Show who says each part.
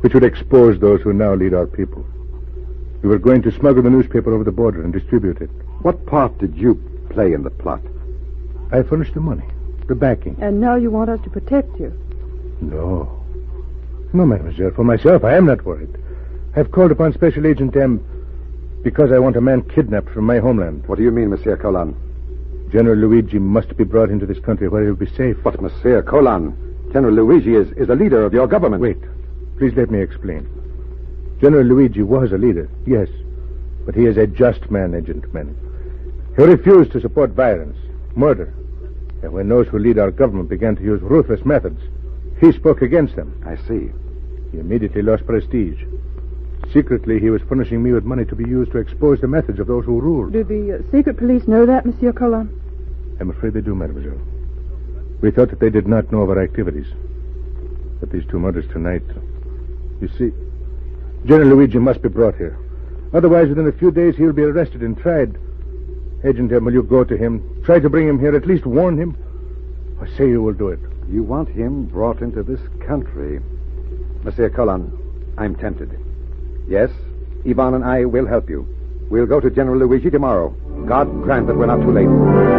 Speaker 1: which would expose those who now lead our people. We were going to smuggle the newspaper over the border and distribute it.
Speaker 2: What part did you play in the plot?
Speaker 1: I furnished the money, the backing.
Speaker 3: And now you want us to protect you?
Speaker 1: No. No, mademoiselle. For myself, I am not worried. I've called upon Special Agent M because I want a man kidnapped from my homeland.
Speaker 2: What do you mean, Monsieur Colon?
Speaker 1: General Luigi must be brought into this country where he'll be safe.
Speaker 2: But, Monsieur Colon, General Luigi is the leader of your government.
Speaker 1: Wait. Please let me explain. General Luigi was a leader, yes. But he is a just man, Agent Men. He refused to support violence, murder. And when those who lead our government began to use ruthless methods, he spoke against them.
Speaker 2: I see.
Speaker 1: He immediately lost prestige. Secretly, he was furnishing me with money to be used to expose the methods of those who ruled.
Speaker 3: Do the secret police know that, Monsieur Colon?
Speaker 1: I'm afraid they do, mademoiselle. We thought that they did not know of our activities. But these two murders tonight... You see, General Luigi must be brought here. Otherwise, within a few days, he'll be arrested and tried. Agent M, will you go to him? Try to bring him here, at least warn him? Or say you will do it.
Speaker 2: You want him brought into this country. Monsieur Colon, I'm tempted. Yes, Yvonne and I will help you. We'll go to General Luigi tomorrow. God grant that we're not too late.